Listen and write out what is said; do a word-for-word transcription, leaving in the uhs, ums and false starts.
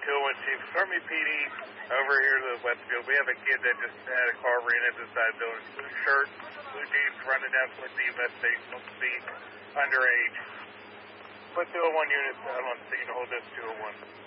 two oh one Chief. Army P D over here to the Westfield. We have a kid that just had a car ran into the side building. Blue shirt, blue jeans, running down towards the investigation. Supposed to be underage. Put two oh one units out on scene to hold this two oh one.